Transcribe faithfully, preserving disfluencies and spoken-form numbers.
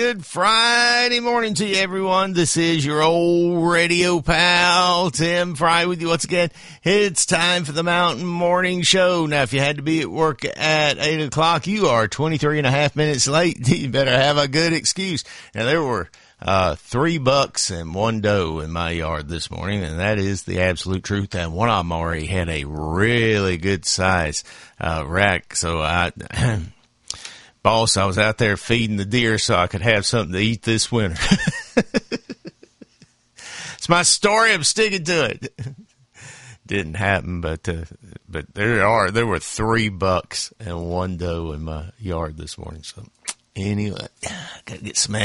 Good Friday morning to you, everyone. This is your old radio pal, Tim Fry, with you once again. It's time for the Mountain Morning Show. Now, if you had to be at work at eight o'clock, you are twenty-three and a half minutes late. You better have a good excuse. Now, there were uh three bucks and one doe in my yard this morning, and that is the absolute truth. And one of them already had a really good size uh rack, so I... Boss, I was out there feeding the deer so I could have something to eat this winter. It's my story. I'm sticking to it. Didn't happen, but uh, but there are there were three bucks and one doe in my yard this morning. So anyway, gotta get some